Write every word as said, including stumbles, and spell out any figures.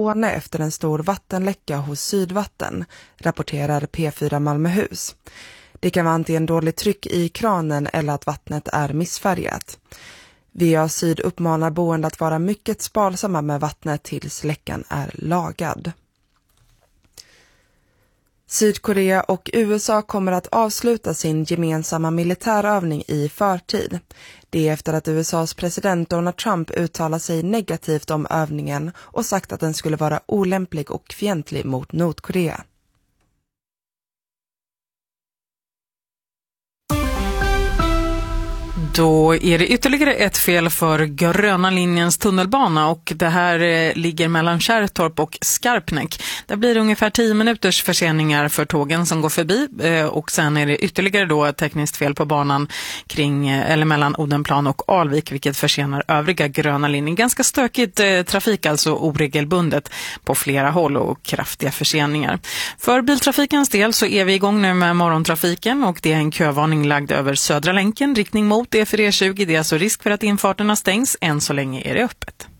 Skåne efter en stor vattenläcka hos Sydvatten, rapporterar P fyra Malmöhus. Det kan vara antingen dåligt tryck i kranen eller att vattnet är missfärgat. V A Syd uppmanar boende att vara mycket sparsamma med vattnet tills läckan är lagad. Sydkorea och U S A kommer att avsluta sin gemensamma militärövning i förtid. Det är efter att U S A:s president Donald Trump uttalat sig negativt om övningen och sagt att den skulle vara olämplig och fientlig mot Nordkorea. Då är det ytterligare ett fel för gröna linjens tunnelbana och det här ligger mellan Kärrtorp och Skarpnäck. Det blir ungefär tio minuters förseningar för tågen som går förbi och sen är det ytterligare då ett tekniskt fel på banan kring eller mellan Odenplan och Alvik, vilket försenar övriga gröna linjer. Ganska stökigt trafik, alltså oregelbundet på flera håll och kraftiga förseningar. För biltrafikens del så är vi igång nu med morgontrafiken och det är en kövarning lagd över Södra länken riktning mot E för E tjugo. Det är alltså risk för att infarterna stängs. Än så länge är det öppet.